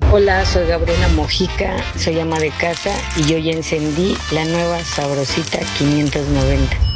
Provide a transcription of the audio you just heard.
Hola, soy Gabriela Mojica, soy ama de casa y yo ya encendí la nueva Sabrosita 590.